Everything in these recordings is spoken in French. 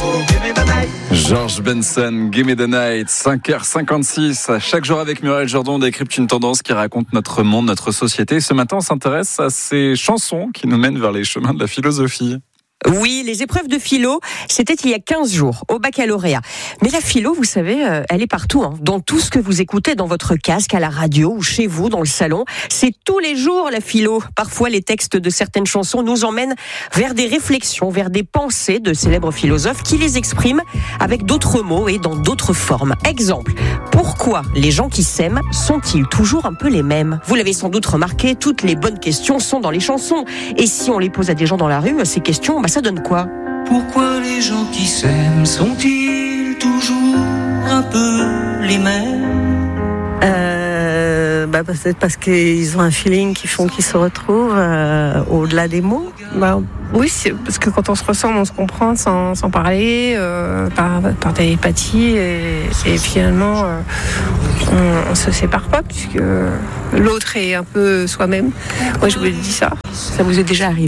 George Benson, Give Me the Night, 5h56. Chaque jour avec Muriel Jourdan, on décrypte une tendance qui raconte notre monde, notre société. Ce matin, on s'intéresse à ces chansons qui nous mènent vers les chemins de la philosophie. Oui, les épreuves de philo, c'était il y a 15 jours, au baccalauréat. Mais la philo, vous savez, elle est partout, hein, dans tout ce que vous écoutez dans votre casque, à la radio ou chez vous, dans le salon. C'est tous les jours la philo. Parfois, les textes de certaines chansons nous emmènent vers des réflexions, vers des pensées de célèbres philosophes qui les expriment avec d'autres mots et dans d'autres formes. Exemple, pourquoi les gens qui s'aiment sont-ils toujours un peu les mêmes ? Vous l'avez sans doute remarqué, toutes les bonnes questions sont dans les chansons. Et si on les pose à des gens dans la rue, ces questions, ça donne quoi ? Pourquoi les gens qui s'aiment sont-ils toujours un peu les mêmes ? Peut-être parce qu'ils ont un feeling qui font qu'ils se retrouvent au-delà des mots. Oui, c'est parce que quand on se ressemble, on se comprend sans parler, par télépathie, et finalement, on se sépare pas puisque l'autre est un peu soi-même. Moi, je vous ai dit ça. Ça vous est déjà arrivé ?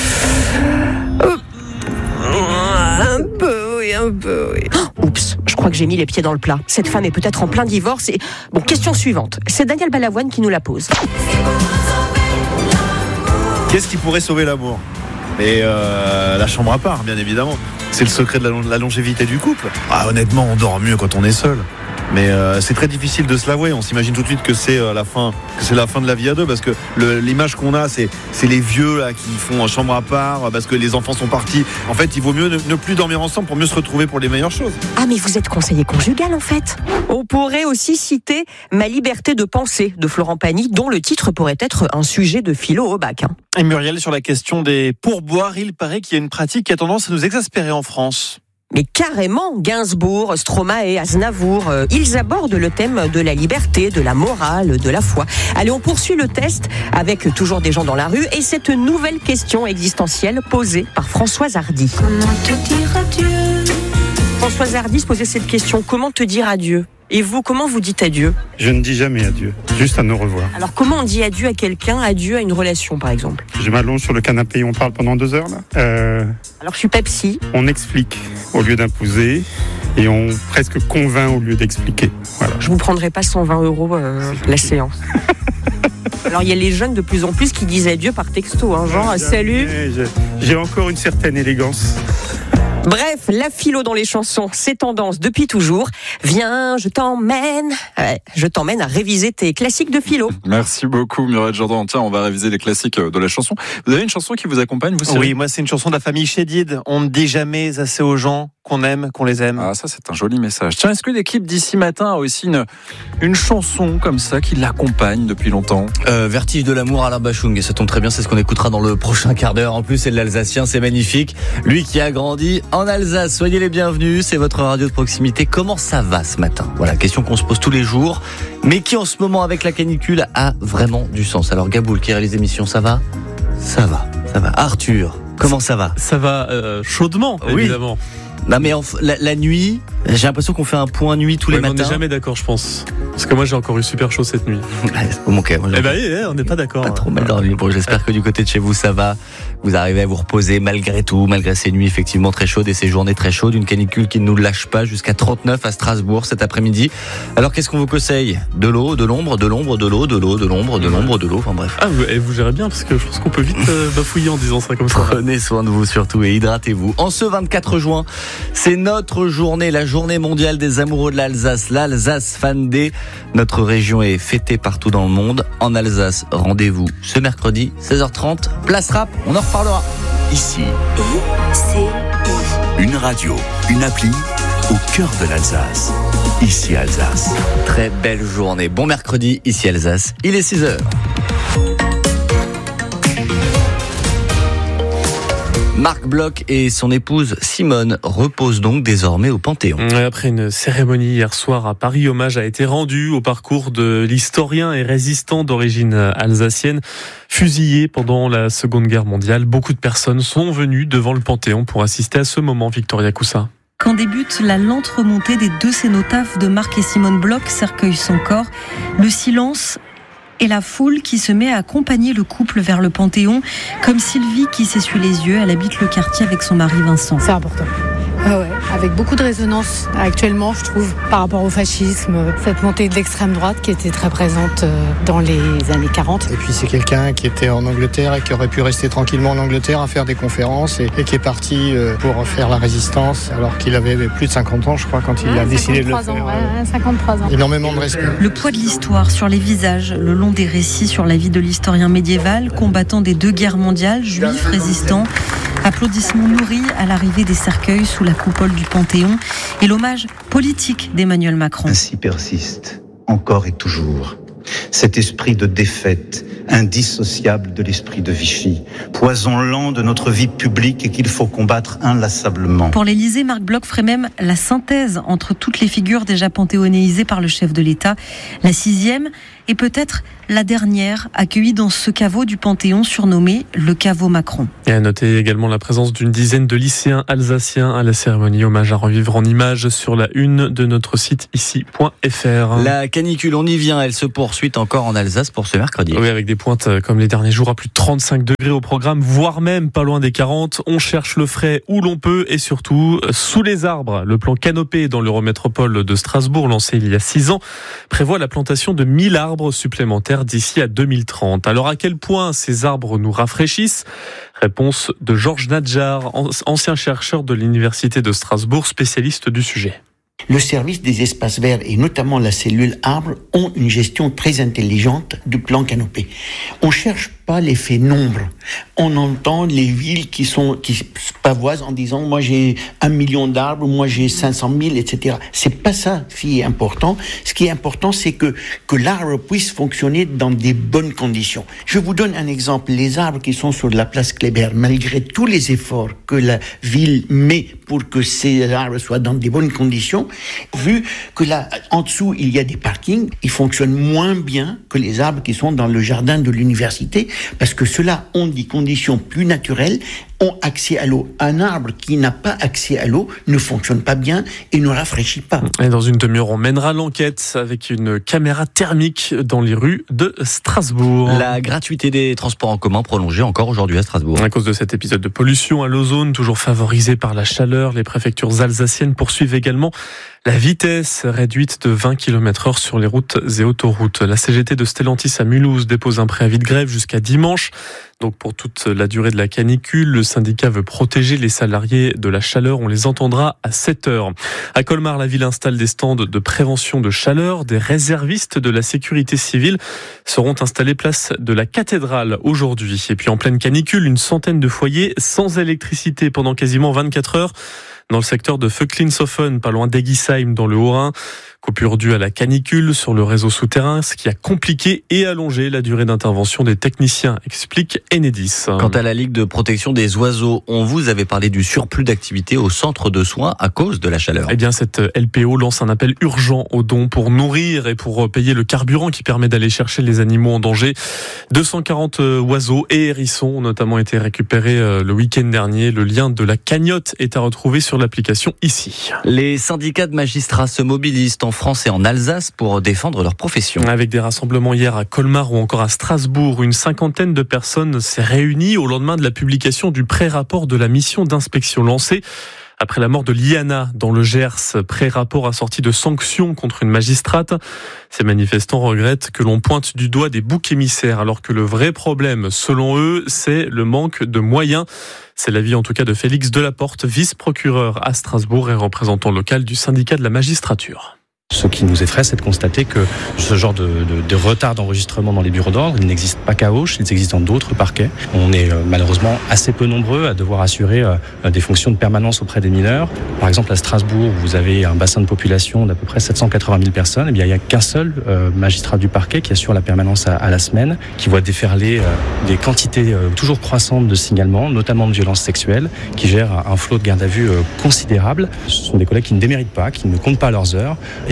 Un peu, oui. Oups, je crois que j'ai mis les pieds dans le plat. Cette femme est peut-être en plein divorce et... Bon, question suivante. C'est Daniel Balavoine qui nous la pose. Qu'est-ce qui pourrait sauver l'amour ? Et la chambre à part, bien évidemment. C'est le secret de la longévité du couple. Honnêtement, on dort mieux quand on est seul. Mais c'est très difficile de se l'avouer. On s'imagine tout de suite que c'est la fin de la vie à deux, parce que l'image qu'on a, c'est les vieux là qui font chambre à part parce que les enfants sont partis. En fait, il vaut mieux ne plus dormir ensemble pour mieux se retrouver pour les meilleures choses. Ah, mais vous êtes conseiller conjugal en fait. On pourrait aussi citer Ma liberté de penser de Florent Pagny, dont le titre pourrait être un sujet de philo au bac. Et Muriel, sur la question des pourboires, il paraît qu'il y a une pratique qui a tendance à nous exaspérer en France. Mais carrément, Gainsbourg, Stromae, Aznavour, ils abordent le thème de la liberté, de la morale, de la foi. Allez, on poursuit le test avec toujours des gens dans la rue et cette nouvelle question existentielle posée par Françoise Hardy. Comment te dire adieu ? Françoise Hardy se posait cette question, comment te dire adieu ? Et vous, comment vous dites adieu ? Je ne dis jamais adieu, juste à nous revoir. Alors comment on dit adieu à quelqu'un, adieu à une relation par exemple ? Je m'allonge sur le canapé et on parle pendant 2 heures là. Alors je suis Pepsi. On explique au lieu d'imposer et on presque convainc au lieu d'expliquer. Voilà. Je vous prendrai pas 120 € la séance. Alors il y a les jeunes de plus en plus qui disent adieu par texto, genre salut. J'ai encore une certaine élégance. Bref, la philo dans les chansons, c'est tendance depuis toujours. Viens, je t'emmène à réviser tes classiques de philo. Merci beaucoup Muriel Jourdan. Tiens, on va réviser les classiques de la chanson. Vous avez une chanson qui vous accompagne, vous Cyril ? Oui, moi c'est une chanson de la famille Chédid. On ne dit jamais assez aux gens qu'on aime, qu'on les aime. Ah, ça c'est un joli message. Tiens, est-ce que l'équipe d'ici matin a aussi une chanson comme ça qui l'accompagne depuis longtemps ? Vertige de l'amour à la Bachung, et ça tombe très bien, c'est ce qu'on écoutera dans le prochain quart d'heure. En plus, c'est de l'Alsacien, c'est magnifique. Lui qui a grandi en Alsace, soyez les bienvenus, c'est votre radio de proximité. Comment ça va ce matin ? Voilà, question qu'on se pose tous les jours, mais qui en ce moment avec la canicule a vraiment du sens. Alors Gaboul qui réalise l'émission, ça va ? Ça va. Arthur, comment ça va ? Ça va chaudement, évidemment. Non mais la nuit, j'ai l'impression qu'on fait un point nuit tous les matins. On n'est jamais d'accord, je pense. Parce que moi j'ai encore eu super chaud cette nuit. Okay, on n'est pas d'accord. Pas trop mal dormi. Bon, j'espère que du côté de chez vous ça va. Vous arrivez à vous reposer malgré tout, malgré ces nuits effectivement très chaudes et ces journées très chaudes. Une canicule qui ne nous lâche pas, jusqu'à 39 à Strasbourg cet après-midi. Alors qu'est-ce qu'on vous conseille ? De l'eau, de l'ombre, de l'ombre, de l'eau, de l'eau, de l'ombre, de l'ombre, de l'eau. Enfin bref. Ah, vous gérez bien parce que je pense qu'on peut vite bafouiller en disant ça comme ça. Prenez soin de vous surtout et hydratez-vous. En ce 24 juin, c'est notre journée, la journée mondiale des amoureux de l'Alsace, l'Alsace Fan Day. Notre région est fêtée partout dans le monde. En Alsace, rendez-vous ce mercredi, 16h30, place rap, on en reparlera. Ici, une radio, une appli au cœur de l'Alsace. Ici Alsace. Très belle journée. Bon mercredi, ici Alsace. Il est 6h. Marc Bloch et son épouse Simone reposent donc désormais au Panthéon. Après une cérémonie hier soir à Paris, hommage a été rendu au parcours de l'historien et résistant d'origine alsacienne, fusillé pendant la Seconde Guerre mondiale. Beaucoup de personnes sont venues devant le Panthéon pour assister à ce moment, Victoria Coussa. Quand débute la lente remontée des 2 cénotaphes de Marc et Simone Bloch, cercueil sans corps, le silence et la foule qui se met à accompagner le couple vers le Panthéon, comme Sylvie qui s'essuie les yeux. Elle habite le quartier avec son mari Vincent. C'est important. Ouais, avec beaucoup de résonance actuellement, je trouve, par rapport au fascisme, cette montée de l'extrême droite qui était très présente dans les années 40. Et puis c'est quelqu'un qui était en Angleterre et qui aurait pu rester tranquillement en Angleterre à faire des conférences et qui est parti pour faire la résistance alors qu'il avait plus de 50 ans, je crois, quand il a décidé de le faire. 53 ans. Énormément de respect. Le poids de l'histoire sur les visages, le long des récits sur la vie de l'historien médiéval, combattant des 2 guerres mondiales, juif, résistant. Applaudissements nourris à l'arrivée des cercueils sous la coupole du Panthéon et l'hommage politique d'Emmanuel Macron. Ainsi persiste, encore et toujours, cet esprit de défaite indissociable de l'esprit de Vichy, poison lent de notre vie publique et qu'il faut combattre inlassablement. Pour l'Élysée, Marc Bloch ferait même la synthèse entre toutes les figures déjà panthéonéisées par le chef de l'État. La 6e et peut-être la dernière accueillie dans ce caveau du Panthéon surnommé le caveau Macron. Et à noter également la présence d'une dizaine de lycéens alsaciens à la cérémonie. Hommage à revivre en images sur la une de notre site ici.fr. La canicule, on y vient, elle se poursuit encore en Alsace pour ce mercredi. Oui, avec des pointes comme les derniers jours à plus de 35 degrés au programme, voire même pas loin des 40. On cherche le frais où l'on peut et surtout sous les arbres. Le plan Canopé dans l'Eurométropole de Strasbourg, lancé il y a 6 ans, prévoit la plantation de 1000 arbres supplémentaires d'ici à 2030. Alors à quel point ces arbres nous rafraîchissent ? Réponse de Georges Nadjar, ancien chercheur de l'Université de Strasbourg, spécialiste du sujet. Le service des espaces verts et notamment la cellule arbre ont une gestion très intelligente du plan Canopé. On cherche pas l'effet nombre. On entend les villes qui se pavoisent en disant moi j'ai 1 million d'arbres, moi j'ai 500 000, etc. C'est pas ça qui est important. Ce qui est important, c'est que l'arbre puisse fonctionner dans des bonnes conditions. Je vous donne un exemple. Les arbres qui sont sur la place Kléber, malgré tous les efforts que la ville met pour que ces arbres soient dans des bonnes conditions, vu que là, en dessous, il y a des parkings, ils fonctionnent moins bien que les arbres qui sont dans le jardin de l'université, parce que ceux-là ont des conditions plus naturelles, ont accès à l'eau. Un arbre qui n'a pas accès à l'eau ne fonctionne pas bien et ne rafraîchit pas. Et dans une demi-heure, on mènera l'enquête avec une caméra thermique dans les rues de Strasbourg. La gratuité des transports en commun prolongée encore aujourd'hui à Strasbourg. À cause de cet épisode de pollution à l'ozone, toujours favorisé par la chaleur, les préfectures alsaciennes poursuivent également la vitesse réduite de 20 km/h sur les routes et autoroutes. La CGT de Stellantis à Mulhouse dépose un préavis de grève jusqu'à dimanche. Donc pour toute la durée de la canicule, le syndicat veut protéger les salariés de la chaleur. On les entendra à 7h. À Colmar, la ville installe des stands de prévention de chaleur. Des réservistes de la sécurité civile seront installés place de la cathédrale aujourd'hui. Et puis en pleine canicule, une centaine de foyers sans électricité pendant quasiment 24 heures. Dans le secteur de Vöcklinshofen, pas loin d'Egisheim, dans le Haut-Rhin. Coupure due à la canicule sur le réseau souterrain, ce qui a compliqué et allongé la durée d'intervention des techniciens, explique Enedis. Quant à la Ligue de protection des oiseaux, on vous avait parlé du surplus d'activité au centre de soins à cause de la chaleur. Eh bien, cette LPO lance un appel urgent aux dons pour nourrir et pour payer le carburant qui permet d'aller chercher les animaux en danger. 240 oiseaux et hérissons ont notamment été récupérés le week-end dernier. Le lien de la cagnotte est à retrouver sur l'application ici. Les syndicats de magistrats se mobilisent en France et en Alsace pour défendre leur profession. Avec des rassemblements hier à Colmar ou encore à Strasbourg, une cinquantaine de personnes s'est réunie au lendemain de la publication du pré-rapport de la mission d'inspection lancée après la mort de Liana dans le Gers. Pré-rapport assorti de sanctions contre une magistrate. Ces manifestants regrettent que l'on pointe du doigt des boucs émissaires, alors que le vrai problème, selon eux, c'est le manque de moyens. C'est l'avis en tout cas de Félix Delaporte, vice-procureur à Strasbourg et représentant local du syndicat de la magistrature. Ce qui nous effraie, c'est de constater que ce genre de retard d'enregistrement dans les bureaux d'ordre, il n'existe pas qu'à Auch, il existe dans d'autres parquets. On est malheureusement assez peu nombreux à devoir assurer des fonctions de permanence auprès des mineurs. Par exemple, à Strasbourg, vous avez un bassin de population d'à peu près 780 000 personnes. Eh bien, il n'y a qu'un seul magistrat du parquet qui assure la permanence à la semaine, qui voit déferler des quantités toujours croissantes de signalements, notamment de violences sexuelles, qui gère un flot de garde à vue considérable. Ce sont des collègues qui ne déméritent pas, qui ne comptent pas leurs heures et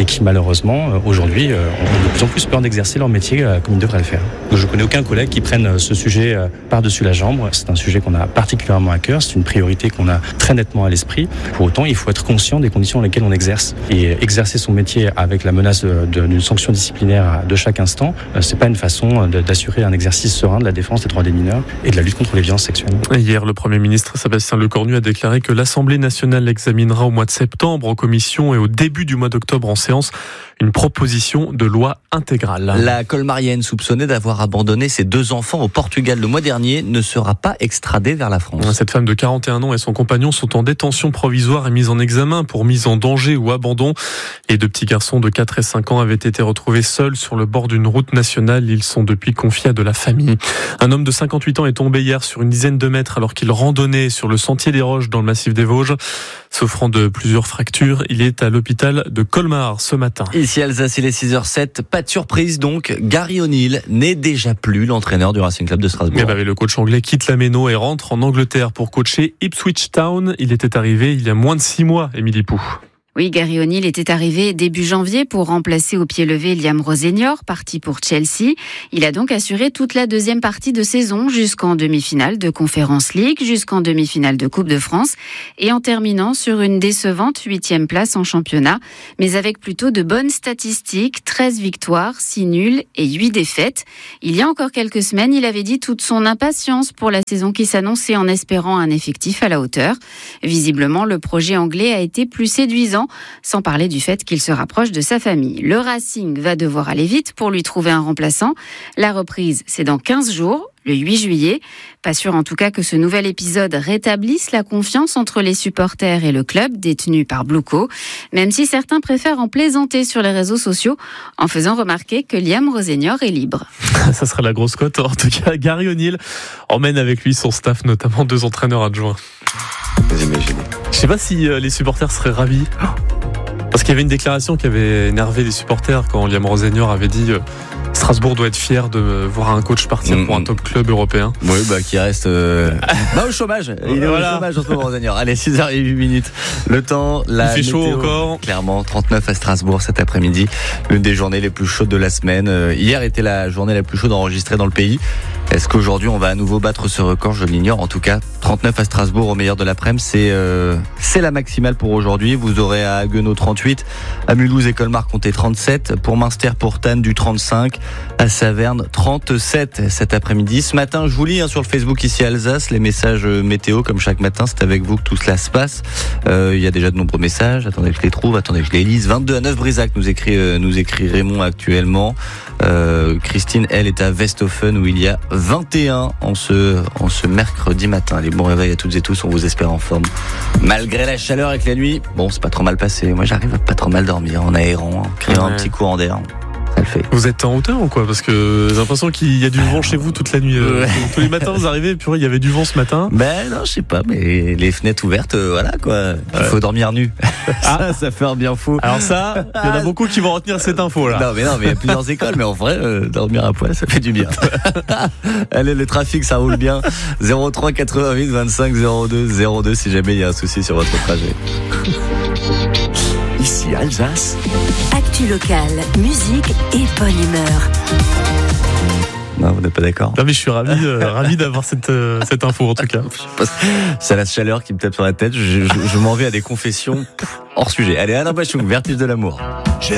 et qui malheureusement aujourd'hui ont de plus en plus peur d'exercer leur métier comme ils devraient le faire. Donc, je connais aucun collègue qui prenne ce sujet par-dessus la jambe. C'est un sujet qu'on a particulièrement à cœur, c'est une priorité qu'on a très nettement à l'esprit. Pour autant, il faut être conscient des conditions dans lesquelles on exerce. Et exercer son métier avec la menace d'une sanction disciplinaire de chaque instant, c'est pas une façon d'assurer un exercice serein de la défense des droits des mineurs et de la lutte contre les violences sexuelles. Hier, le Premier ministre Sébastien Lecornu a déclaré que l'Assemblée nationale examinera au mois de septembre en commission et au début du mois d'octobre en séance une proposition de loi intégrale. La colmarienne soupçonnée d'avoir abandonné ses 2 enfants au Portugal le mois dernier ne sera pas extradée vers la France. Cette femme de 41 ans et son compagnon sont en détention provisoire et mise en examen pour mise en danger ou abandon. Les 2 petits garçons de 4 et 5 ans avaient été retrouvés seuls sur le bord d'une route nationale. Ils sont depuis confiés à de la famille. Un homme de 58 ans est tombé hier sur une dizaine de mètres alors qu'il randonnait sur le sentier des Roches dans le massif des Vosges. Souffrant de plusieurs fractures, il est à l'hôpital de Colmar ce matin. Ici Alsace, il est 6h07. Pas de surprise donc, Gary O'Neill n'est déjà plus l'entraîneur du Racing Club de Strasbourg. Le coach anglais quitte la Méno et rentre en Angleterre pour coacher Ipswich Town. Il était arrivé il y a moins de 6 mois, Émilie Pou. Oui, Gary O'Neill était arrivé début janvier pour remplacer au pied levé Liam Rosenior, parti pour Chelsea. Il a donc assuré toute la deuxième partie de saison jusqu'en demi-finale de Conference League, jusqu'en demi-finale de Coupe de France et en terminant sur une décevante 8e place en championnat, mais avec plutôt de bonnes statistiques, 13 victoires, 6 nuls et 8 défaites. Il y a encore quelques semaines, il avait dit toute son impatience pour la saison qui s'annonçait en espérant un effectif à la hauteur. Visiblement, le projet anglais a été plus séduisant, sans parler du fait qu'il se rapproche de sa famille. Le Racing va devoir aller vite pour lui trouver un remplaçant. La reprise, c'est dans 15 jours, le 8 juillet. Pas sûr en tout cas que ce nouvel épisode rétablisse la confiance entre les supporters et le club détenu par Bluco, même si certains préfèrent en plaisanter sur les réseaux sociaux en faisant remarquer que Liam Rosenior est libre. Ça sera la grosse cote. En tout cas, Gary O'Neill emmène avec lui son staff, notamment 2 entraîneurs adjoints. Vous imaginez. Je sais pas si les supporters seraient ravis. Parce qu'il y avait une déclaration qui avait énervé les supporters quand Liam Rosenior avait dit Strasbourg doit être fier de voir un coach partir pour un top club européen. Oui, qui reste au chômage. Il est au chômage en ce moment, Rosenior. Allez, 6h08. Le temps, il fait chaud encore. Clairement, 39 à Strasbourg cet après-midi. L'une des journées les plus chaudes de la semaine. Hier était la journée la plus chaude enregistrée dans le pays. Est-ce qu'aujourd'hui on va à nouveau battre ce record? Je l'ignore. En tout cas, 39 à Strasbourg au meilleur de l'après-midi, c'est la maximale pour aujourd'hui. Vous aurez à Haguenau 38, à Mulhouse et Colmar comptez 37, pour Münster, pour Thann du 35, à Saverne 37 cet après-midi. Ce matin, je vous lis sur le Facebook ici à Alsace les messages météo comme chaque matin. C'est avec vous que tout cela se passe. Il y a déjà de nombreux messages. Attendez que je les trouve, attendez que je les lise. 22 à 9 Brisac nous écrit Raymond actuellement. Christine, elle, est à Westhofen où il y a 21 en ce mercredi matin. Allez, bon réveil à toutes et tous, on vous espère en forme. Malgré la chaleur avec la nuit, c'est pas trop mal passé. Moi, j'arrive à pas trop mal dormir en aérant, en créant un petit courant d'air. Ça le fait. Vous êtes en hauteur ou quoi? Parce que j'ai l'impression qu'il y a du vent chez vous toute la nuit. Tous les matins, vous arrivez, puis il y avait du vent ce matin. Non, je sais pas, mais les fenêtres ouvertes, voilà quoi. Il faut dormir nu. Ça fait un bien fou. Alors ça, il y en a beaucoup qui vont retenir cette info là. Non, mais il y a plusieurs écoles, mais en vrai, dormir à poil, ça fait du bien. Allez, le trafic, ça roule bien. 03 88 25 02 si jamais il y a un souci sur votre trajet. Ici Alsace. Actu locale, musique et bonne humeur. Non, vous n'êtes pas d'accord? Non, mais je suis ravi d'avoir cette info en tout cas. C'est la chaleur qui me tape sur la tête. Je m'en vais à des confessions hors sujet. Allez, Alain Bachung, Vertige de l'amour.